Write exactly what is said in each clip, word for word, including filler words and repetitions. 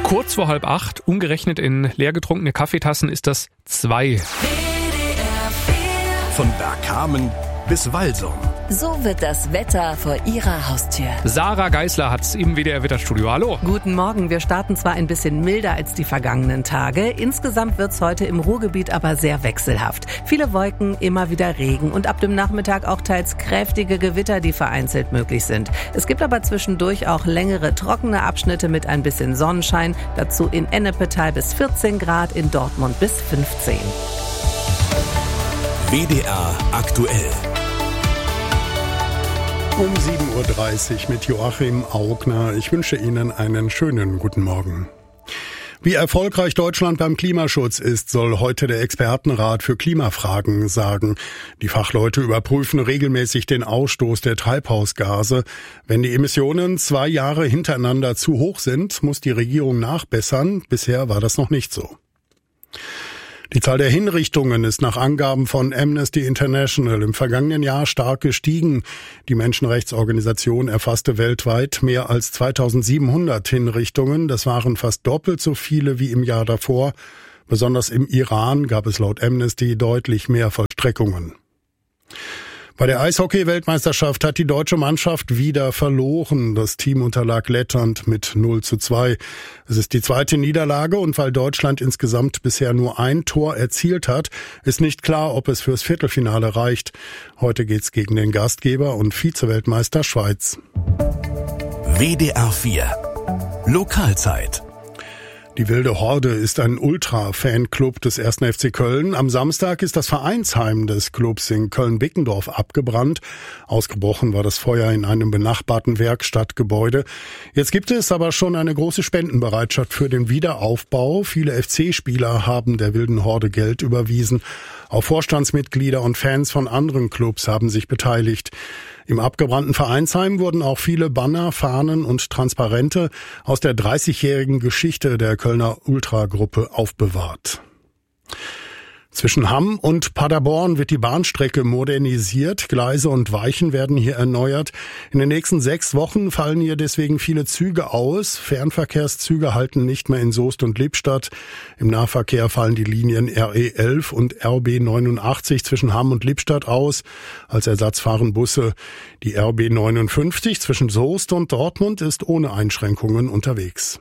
Kurz vor halb acht, umgerechnet in leer getrunkene Kaffeetassen, ist das zwei. Von Bergkamen bis Walsum. So wird das Wetter vor Ihrer Haustür. Sarah Geisler hat's im W D R-Wetterstudio. Hallo. Guten Morgen. Wir starten zwar ein bisschen milder als die vergangenen Tage. Insgesamt wird's heute im Ruhrgebiet aber sehr wechselhaft. Viele Wolken, immer wieder Regen und ab dem Nachmittag auch teils kräftige Gewitter, die vereinzelt möglich sind. Es gibt aber zwischendurch auch längere trockene Abschnitte mit ein bisschen Sonnenschein. Dazu in Ennepetal bis vierzehn Grad, in Dortmund bis fünfzehn. W D R aktuell. Um sieben Uhr dreißig mit Joachim Augner. Ich wünsche Ihnen einen schönen guten Morgen. Wie erfolgreich Deutschland beim Klimaschutz ist, soll heute der Expertenrat für Klimafragen sagen. Die Fachleute überprüfen regelmäßig den Ausstoß der Treibhausgase. Wenn die Emissionen zwei Jahre hintereinander zu hoch sind, muss die Regierung nachbessern. Bisher war das noch nicht so. Die Zahl der Hinrichtungen ist nach Angaben von Amnesty International im vergangenen Jahr stark gestiegen. Die Menschenrechtsorganisation erfasste weltweit mehr als zweitausendsiebenhundert Hinrichtungen. Das waren fast doppelt so viele wie im Jahr davor. Besonders im Iran gab es laut Amnesty deutlich mehr Vollstreckungen. Bei der Eishockey-Weltmeisterschaft hat die deutsche Mannschaft wieder verloren. Das Team unterlag Lettland mit null zu zwei. Es ist die zweite Niederlage und weil Deutschland insgesamt bisher nur ein Tor erzielt hat, ist nicht klar, ob es fürs Viertelfinale reicht. Heute geht's gegen den Gastgeber und Vize-Weltmeister Schweiz. W D R vier Lokalzeit. Die Wilde Horde ist ein Ultra-Fanclub des ersten F C Köln. Am Samstag ist das Vereinsheim des Clubs in Köln-Bickendorf abgebrannt. Ausgebrochen war das Feuer in einem benachbarten Werkstattgebäude. Jetzt gibt es aber schon eine große Spendenbereitschaft für den Wiederaufbau. Viele F C-Spieler haben der Wilden Horde Geld überwiesen. Auch Vorstandsmitglieder und Fans von anderen Clubs haben sich beteiligt. Im abgebrannten Vereinsheim wurden auch viele Banner, Fahnen und Transparente aus der dreißigjährigen Geschichte der Kölner Ultragruppe aufbewahrt. Zwischen Hamm und Paderborn wird die Bahnstrecke modernisiert. Gleise und Weichen werden hier erneuert. In den nächsten sechs Wochen fallen hier deswegen viele Züge aus. Fernverkehrszüge halten nicht mehr in Soest und Lippstadt. Im Nahverkehr fallen die Linien R E elf und R B neunundachtzig zwischen Hamm und Lippstadt aus. Als Ersatz fahren Busse. Die R B neunundfünfzig zwischen Soest und Dortmund ist ohne Einschränkungen unterwegs.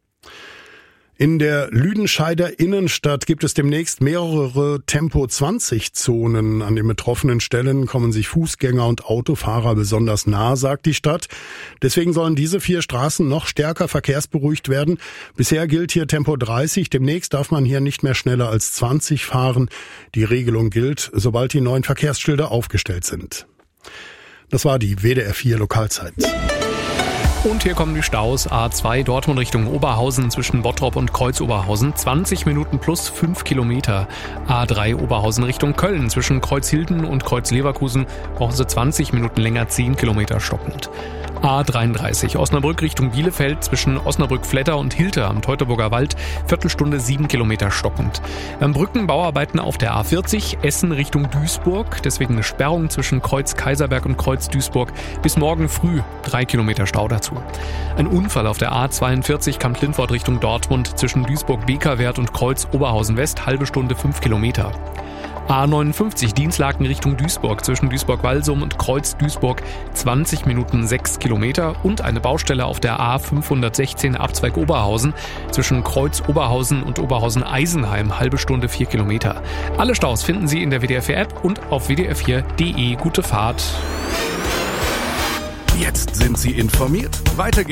In der Lüdenscheider Innenstadt gibt es demnächst mehrere Tempo zwanzig Zonen. An den betroffenen Stellen kommen sich Fußgänger und Autofahrer besonders nah, sagt die Stadt. Deswegen sollen diese vier Straßen noch stärker verkehrsberuhigt werden. Bisher gilt hier Tempo dreißig. Demnächst darf man hier nicht mehr schneller als zwanzig fahren. Die Regelung gilt, sobald die neuen Verkehrsschilder aufgestellt sind. Das war die W D R vier Lokalzeit. Und hier kommen die Staus. A zwei Dortmund Richtung Oberhausen zwischen Bottrop und Kreuz-Oberhausen. zwanzig Minuten plus fünf Kilometer. A drei Oberhausen Richtung Köln zwischen Kreuzhilden und Kreuz-Leverkusen brauchen Sie zwanzig Minuten länger, zehn Kilometer stockend. A dreiunddreißig Osnabrück Richtung Bielefeld zwischen Osnabrück-Fletter und Hilte am Teutoburger Wald. Viertelstunde sieben Kilometer stockend. Beim Brückenbauarbeiten auf der A vierzig Essen Richtung Duisburg. Deswegen eine Sperrung zwischen Kreuz-Kaiserberg und Kreuz-Duisburg. Bis morgen früh drei Kilometer Stau dazu. Ein Unfall auf der A zweiundvierzig Kamp-Lindfort Richtung Dortmund zwischen Duisburg-Bekerwert und Kreuz-Oberhausen-West. Halbe Stunde fünf Kilometer. A neunundfünfzig Dienstlaken Richtung Duisburg zwischen Duisburg-Walsum und Kreuz-Duisburg zwanzig Minuten sechs Kilometer und eine Baustelle auf der A fünfhundertsechzehn Abzweig Oberhausen zwischen Kreuz-Oberhausen und Oberhausen-Eisenheim halbe Stunde vier Kilometer. Alle Staus finden Sie in der W D R vier App und auf w d r vier punkt d e. Gute Fahrt. Jetzt sind Sie informiert. Weiter geht's.